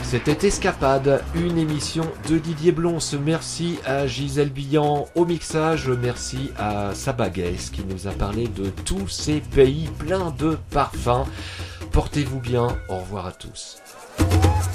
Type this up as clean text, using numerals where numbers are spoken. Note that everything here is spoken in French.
C'était Escapade, une émission de Didier Blonce. Merci à Gisèle Billan au mixage, merci à Sabaguès qui nous a parlé de tous ces pays pleins de parfums. Portez-vous bien, au revoir à tous.